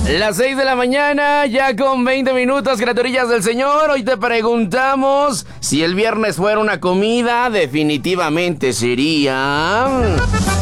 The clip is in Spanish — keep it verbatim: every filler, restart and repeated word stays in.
Las seis de la mañana, ya con veinte minutos, criaturillas del Señor. Hoy te preguntamos si el viernes fuera una comida, definitivamente sería...